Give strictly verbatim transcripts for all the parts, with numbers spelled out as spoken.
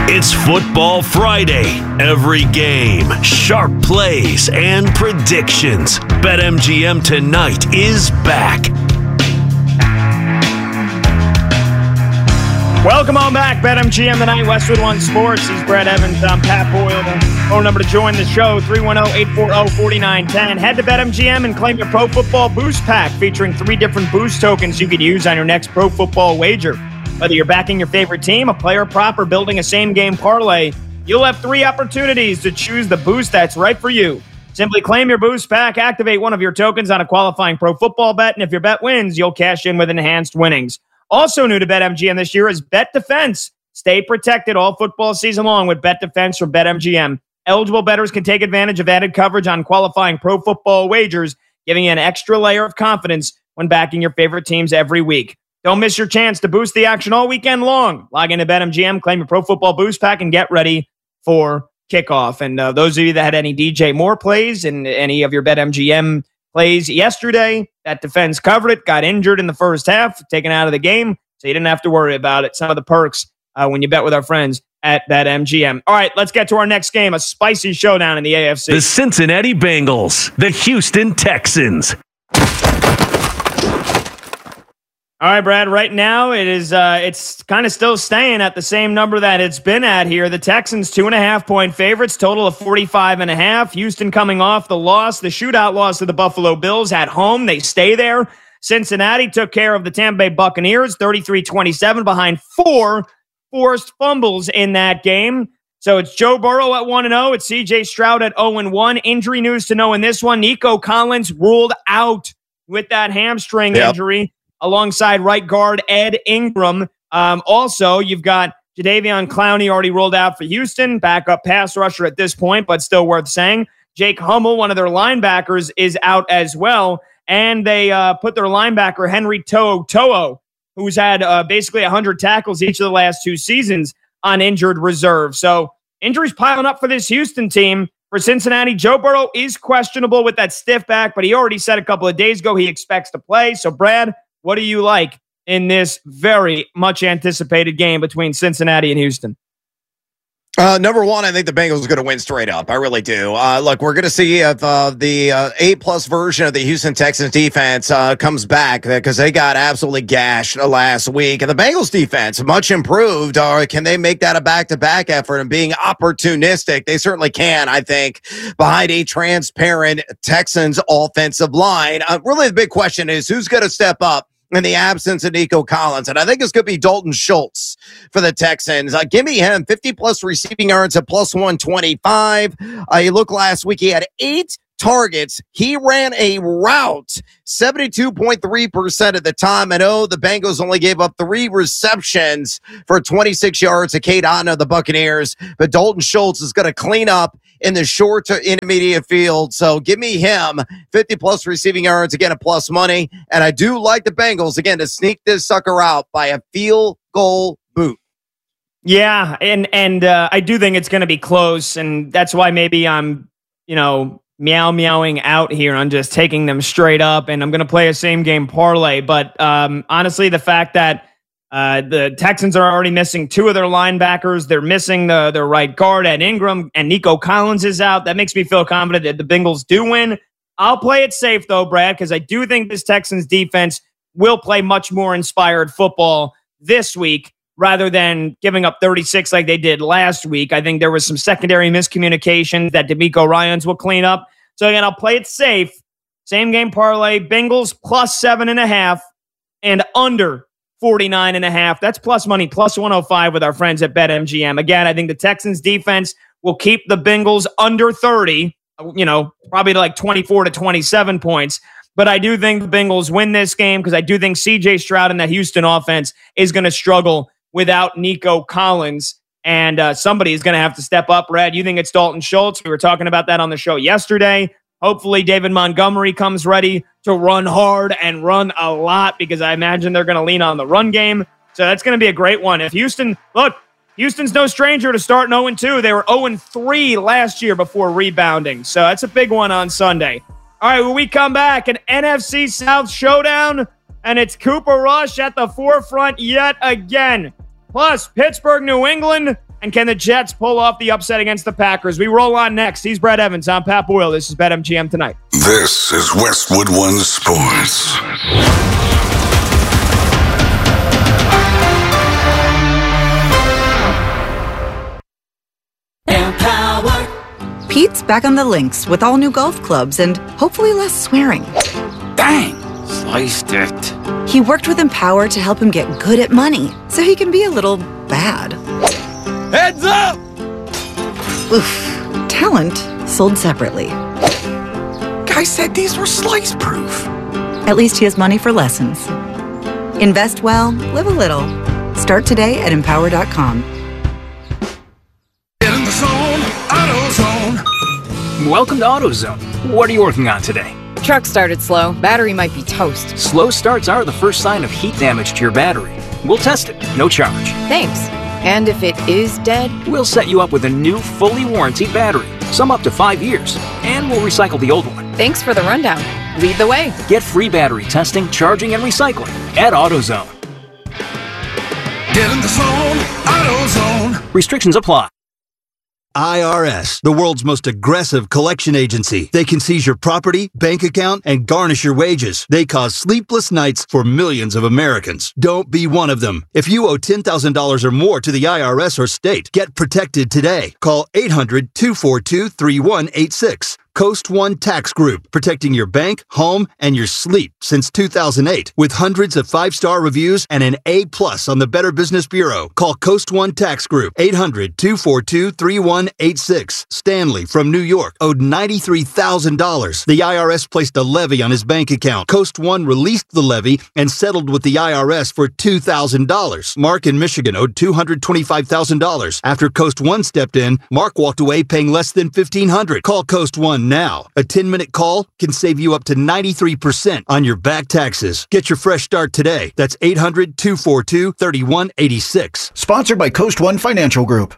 It's Football Friday. Every game, sharp plays, and predictions. BetMGM Tonight is back. Welcome on back, BetMGM Tonight, Westwood One Sports. He's Brett Evans. I'm Pat Boyle. The phone number to join the show, three one zero, eight four zero, four nine one zero. Head to BetMGM and claim your Pro Football Boost Pack featuring three different boost tokens you could use on your next Pro Football wager. Whether you're backing your favorite team, a player prop, or building a same-game parlay, you'll have three opportunities to choose the boost that's right for you. Simply claim your boost pack, activate one of your tokens on a qualifying Pro Football bet, and if your bet wins, you'll cash in with enhanced winnings. Also new to BetMGM this year is Bet Defense. Stay protected all football season long with Bet Defense from BetMGM. Eligible bettors can take advantage of added coverage on qualifying Pro Football wagers, giving you an extra layer of confidence when backing your favorite teams every week. Don't miss your chance to boost the action all weekend long. Log into BetMGM, claim your Pro Football Boost Pack, and get ready for kickoff. And uh, those of you that had any D J Moore plays and any of your BetMGM plays yesterday, that defense covered it, got injured in the first half, taken out of the game, so you didn't have to worry about it. Some of the perks uh, when you bet with our friends at BetMGM. All right, let's get to our next game, a spicy showdown in the A F C. The Cincinnati Bengals, the Houston Texans. All right, Brad, right now it is uh, it's kind of still staying at the same number that it's been at here. The Texans, two and a half point favorites, total of forty-five and a half. Houston coming off the loss, the shootout loss to the Buffalo Bills at home. They stay there. Cincinnati took care of the Tampa Bay Buccaneers, thirty-three twenty-seven, behind four forced fumbles in that game. So it's Joe Burrow at one and oh. It's C J Stroud at oh and one. Injury news to know in this one. Nico Collins ruled out with that hamstring yep. injury, alongside right guard Ed Ingram. Um, also, you've got Jadeveon Clowney already rolled out for Houston, backup pass rusher at this point, but still worth saying. Jake Hummel, one of their linebackers, is out as well, and they uh, put their linebacker Henry To'o To'o, who's had uh, basically one hundred tackles each of the last two seasons, on injured reserve. So injuries piling up for this Houston team. For Cincinnati, Joe Burrow is questionable with that stiff back, but he already said a couple of days ago he expects to play. So, Brad, what do you like in this very much anticipated game between Cincinnati and Houston? Uh, number one, I think the Bengals are going to win straight up. I really do. Uh, look, we're going to see if uh, the uh, A-plus version of the Houston Texans defense uh, comes back, because they got absolutely gashed last week. And the Bengals defense, much improved. Or can they make that a back-to-back effort and being opportunistic? They certainly can, I think, behind a transparent Texans offensive line. Uh, really, the big question is who's going to step up in the absence of Nico Collins. And I think it's going to be Dalton Schultz for the Texans. Uh, give me him, fifty-plus receiving yards at plus one twenty-five. Uh, you look last week, he had eight targets. He ran a route seventy-two point three percent of the time. I know the Bengals only gave up three receptions for twenty-six yards to Cade Otton of the Buccaneers, but Dalton Schultz is going to clean up in the short to intermediate field. So give me him, fifty-plus receiving yards, again, a plus money. And I do like the Bengals, again, to sneak this sucker out by a field goal boot. Yeah, and and uh, I do think it's going to be close, and that's why maybe I'm, you know, meow meowing out here. I'm just taking them straight up, and I'm going to play a same game parlay. But um, honestly, the fact that uh, the Texans are already missing two of their linebackers, they're missing the their right guard at Ingram, and Nico Collins is out. That makes me feel confident that the Bengals do win. I'll play it safe though, Brad, because I do think this Texans defense will play much more inspired football this week, rather than giving up thirty-six like they did last week. I think there was some secondary miscommunication that DeMeco Ryans will clean up. So again, I'll play it safe. Same game parlay, Bengals plus seven and a half and under forty-nine and a half. That's plus money, plus one oh five with our friends at BetMGM. Again, I think the Texans defense will keep the Bengals under thirty, you know, probably to like twenty-four to twenty-seven points. But I do think the Bengals win this game because I do think C J Stroud and that Houston offense is going to struggle without Nico Collins, and uh, somebody is going to have to step up. Brad, you think it's Dalton Schultz? We were talking about that on the show yesterday. Hopefully David Montgomery comes ready to run hard and run a lot, because I imagine they're going to lean on the run game. So that's going to be a great one. If Houston, look, Houston's no stranger to starting oh and two. They were oh and three last year before rebounding. So that's a big one on Sunday. All right, when we come back, an N F C South showdown, and it's Cooper Rush at the forefront yet again. Plus, Pittsburgh, New England, And can the Jets pull off the upset against the Packers? We roll on next. He's Brett Evans. I'm Pat Boyle. This is BetMGM Tonight. This is Westwood One Sports. Empower. Pete's back on the links with all new golf clubs and hopefully less swearing. Dang, sliced it. He worked with Empower to help him get good at money so he can be a little bad. Heads up! Oof. Talent sold separately. Guy said these were slice proof. At least he has money for lessons. Invest well, live a little. Start today at empower dot com. Get in the zone, AutoZone. Welcome to AutoZone. What are you working on today? Truck started slow. Battery might be toast. Slow starts are the first sign of heat damage to your battery. We'll test it, no charge. Thanks. And if it is dead? We'll set you up with a new, fully warranted battery, some up to five years, and we'll recycle the old one. Thanks for the rundown. Lead the way. Get free battery testing, charging, and recycling at AutoZone. Get in the zone, AutoZone. Restrictions apply. I R S, the world's most aggressive collection agency. They can seize your property, bank account, and garnish your wages. They cause sleepless nights for millions of Americans. Don't be one of them. If you owe ten thousand dollars or more to the I R S or state, get protected today. Call eight hundred, two four two, three one eight six. Coast One Tax Group, protecting your bank, home, and your sleep since two thousand eight. With hundreds of five-star reviews and an A plus on the Better Business Bureau. Call Coast One Tax Group, eight hundred, two four two, three one eight six. Stanley from New York owed ninety-three thousand dollars. The I R S placed a levy on his bank account. Coast One released the levy and settled with the I R S for two thousand dollars. Mark in Michigan owed two hundred twenty-five thousand dollars. After Coast One stepped in, Mark walked away paying less than fifteen hundred dollars. Call Coast One now. A ten-minute call can save you up to ninety-three percent on your back taxes. Get your fresh start today. That's eight hundred, two four two, three one eight six. Sponsored by Coast One Financial Group.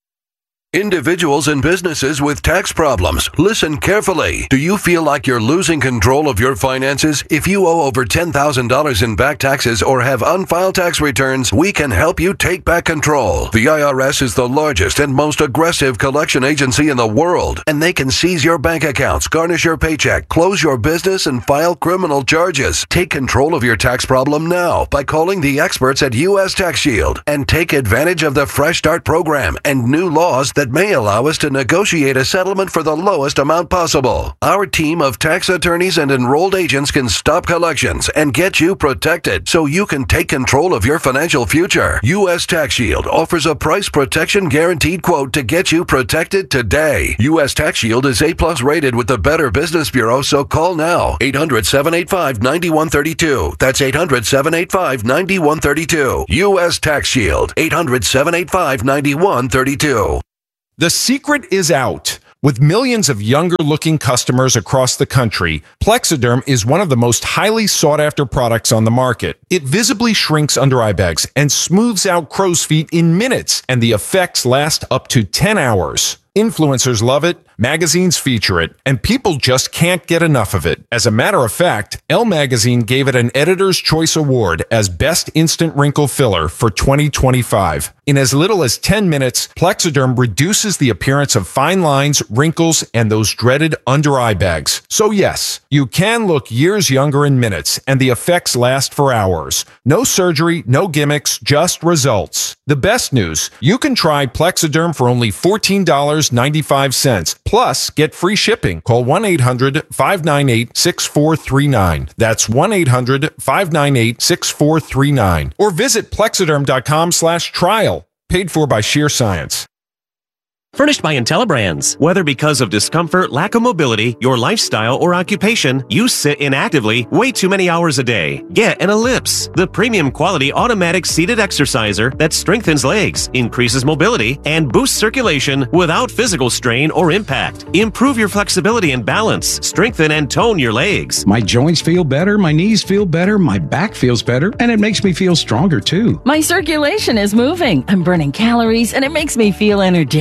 Individuals and businesses with tax problems, listen carefully. Do you feel like you're losing control of your finances? If you owe over ten thousand dollars in back taxes or have unfiled tax returns, we can help you take back control. The I R S is the largest and most aggressive collection agency in the world, and they can seize your bank accounts, garnish your paycheck, close your business, and file criminal charges. Take control of your tax problem now by calling the experts at U S Tax Shield and take advantage of the Fresh Start program and new laws that may allow us to negotiate a settlement for the lowest amount possible. Our team of tax attorneys and enrolled agents can stop collections and get you protected so you can take control of your financial future. U S Tax Shield offers a price protection guaranteed quote to get you protected today. U S Tax Shield is A plus rated with the Better Business Bureau, so call now. eight hundred, seven eight five, nine one three two. That's eight hundred, seven eight five, nine one three two. U S Tax Shield. eight hundred, seven eight five, nine one three two. The secret is out. With millions of younger-looking customers across the country, Plexiderm is one of the most highly sought-after products on the market. It visibly shrinks under-eye bags and smooths out crow's feet in minutes, and the effects last up to ten hours. Influencers love it, magazines feature it, and people just can't get enough of it. As a matter of fact, Elle Magazine gave it an Editor's Choice Award as Best Instant Wrinkle Filler for twenty twenty-five. In as little as ten minutes, Plexiderm reduces the appearance of fine lines, wrinkles, and those dreaded under-eye bags. So yes, you can look years younger in minutes, and the effects last for hours. No surgery, no gimmicks, just results. The best news, you can try Plexiderm for only fourteen dollars and ninety-five cents. Plus, get free shipping. Call one eight hundred, five nine eight, six four three nine. That's one eight hundred, five nine eight, six four three nine. Or visit plexiderm.com slash trial. Paid for by Sheer Science. Furnished by IntelliBrands. Whether because of discomfort, lack of mobility, your lifestyle, or occupation, you sit inactively way too many hours a day. Get an Ellipse, the premium quality automatic seated exerciser that strengthens legs, increases mobility, and boosts circulation without physical strain or impact. Improve your flexibility and balance. Strengthen and tone your legs. My joints feel better, my knees feel better, my back feels better, and it makes me feel stronger too. My circulation is moving. I'm burning calories, and it makes me feel energetic.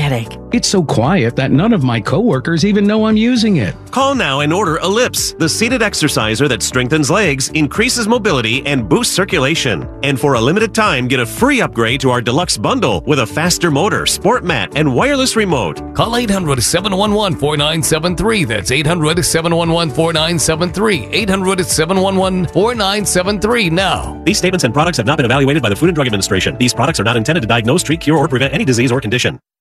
It's so quiet that none of my coworkers even know I'm using it. Call now and order Ellipse, the seated exerciser that strengthens legs, increases mobility, and boosts circulation. And for a limited time, get a free upgrade to our deluxe bundle with a faster motor, sport mat, and wireless remote. Call eight hundred, seven one one, four nine seven three. That's eight hundred, seven one one, four nine seven three. eight hundred, seven one one, four nine seven three now. These statements and products have not been evaluated by the Food and Drug Administration. These products are not intended to diagnose, treat, cure, or prevent any disease or condition.